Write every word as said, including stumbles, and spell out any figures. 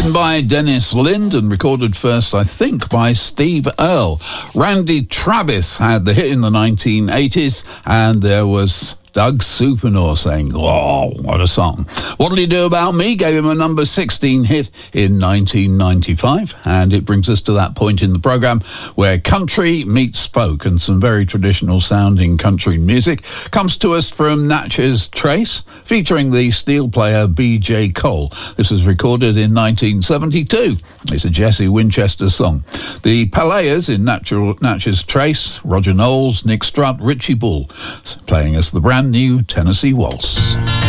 Written by Dennis Lind and recorded first, I think, by Steve Earle. Randy Travis had the hit in the nineteen eighties, and there was Doug Supernor saying, "Oh, what a song." What'll You Do About Me gave him a number sixteen hit in nineteen ninety-five, and it brings us to that point in the programme where country meets folk, and some very traditional sounding country music comes to us from Natchez Trace, featuring the steel player B J Cole. This was recorded in nineteen seventy-two. It's a Jesse Winchester song. The Players in Natural, Natchez Trace, Roger Knowles, Nick Strutt, Richie Bull, playing us the brand new Tennessee Waltz.